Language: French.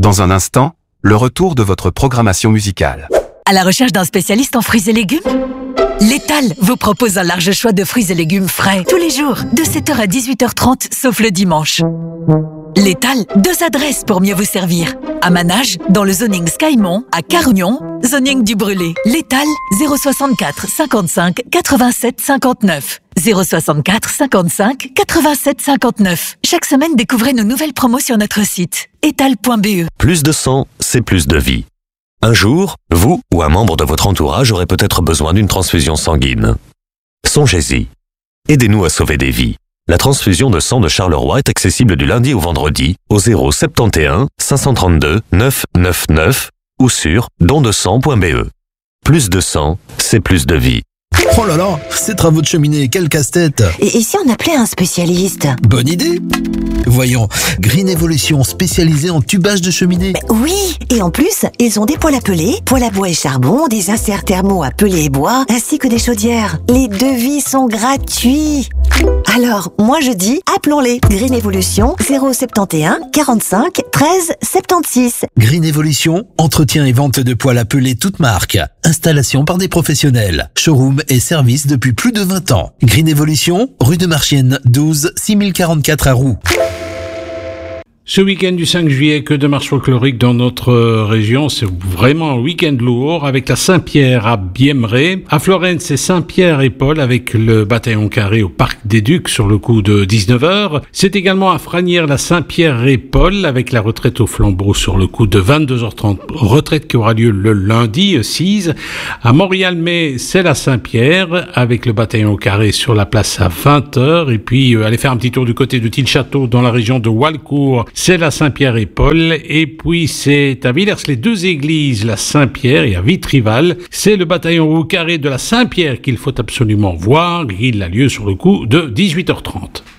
Dans un instant, le retour de votre programmation musicale. À la recherche d'un spécialiste en fruits et légumes ? L'étal vous propose un large choix de fruits et légumes frais tous les jours, de 7h à 18h30, sauf le dimanche. L'étal, 2 adresses pour mieux vous servir. À Manage, dans le zoning Skymont, à Carugnon, zoning du Brûlé. L'étal, 064 55 87 59. 064 55 87 59. Chaque semaine, découvrez nos nouvelles promos sur notre site étal.be. Plus de sang, c'est plus de vie. Un jour, vous ou un membre de votre entourage aurez peut-être besoin d'une transfusion sanguine. Songez-y. Aidez-nous à sauver des vies. La transfusion de sang de Charleroi est accessible du lundi au vendredi au 071 532 999 ou sur dondesang.be. Plus de sang, c'est plus de vie. Oh là là, ces travaux de cheminée, quel casse-tête! Et si on appelait un spécialiste? Bonne idée! Voyons, Green Evolution, spécialisée en tubage de cheminée. Oui, et en plus, ils ont des poêles à pellet, poêles à bois et charbon, des inserts thermaux à pellet et bois, ainsi que des chaudières. Les devis sont gratuits. Alors, moi je dis, appelons-les. Green Evolution, 071 45 13 76. Green Evolution, entretien et vente de poêles à pellet toutes marques. Installation par des professionnels. Showroom et service depuis plus de 20 ans. Green Evolution, rue de Marchienne 12, 6044 à Roux. Ce week-end du 5 juillet, que de marche folklorique dans notre région. C'est vraiment un week-end lourd avec la Saint-Pierre à Biemré. À Florence, c'est Saint-Pierre et Paul avec le bataillon carré au Parc des Ducs sur le coup de 19h. C'est également à Franières la Saint-Pierre et Paul avec la retraite au flambeau sur le coup de 22h30. Retraite qui aura lieu le lundi 6. À Montréal-May, c'est la Saint-Pierre avec le bataillon carré sur la place à 20h. Et puis, allez faire un petit tour du côté de Tilchâteau dans la région de Walcourt. C'est la Saint-Pierre et Paul, et puis c'est à Villers les deux églises, la Saint-Pierre, et à Vitrival, c'est le bataillon au carré de la Saint-Pierre qu'il faut absolument voir. Il a lieu sur le coup de 18h30.